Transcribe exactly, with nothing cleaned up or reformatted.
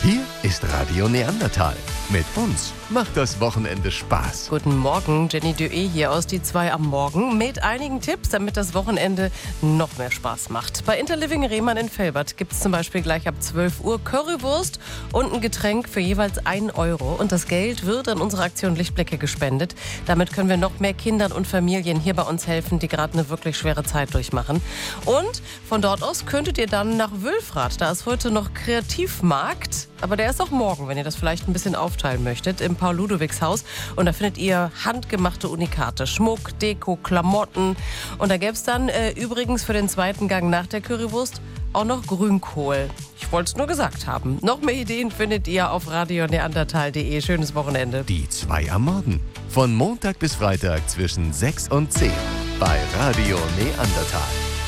Hier ist Radio Neandertal. Mit uns macht das Wochenende Spaß. Guten Morgen, Jenny Dué hier aus Die zwei am Morgen mit einigen Tipps, damit das Wochenende noch mehr Spaß macht. Bei Interliving Rehmann in Velbert gibt es zum Beispiel gleich ab zwölf Uhr Currywurst und ein Getränk für jeweils einen Euro. Und das Geld wird an unsere Aktion Lichtblicke gespendet. Damit können wir noch mehr Kindern und Familien hier bei uns helfen, die gerade eine wirklich schwere Zeit durchmachen. Und von dort aus könntet ihr dann nach Wülfrath. Da ist heute noch Kreativmarkt, aber der ist auch morgen, wenn ihr das vielleicht ein bisschen aufteilen möchtet, im Paul-Ludowigs-Haus. Und da findet ihr handgemachte Unikate, Schmuck, Deko, Klamotten. Und da gäbe es dann äh, übrigens für den zweiten Gang nach der Currywurst auch noch Grünkohl. Ich wollte es nur gesagt haben. Noch mehr Ideen findet ihr auf radio neandertal punkt de. Schönes Wochenende. Die zwei am Morgen. Von Montag bis Freitag zwischen sechs und zehn bei Radio Neandertal.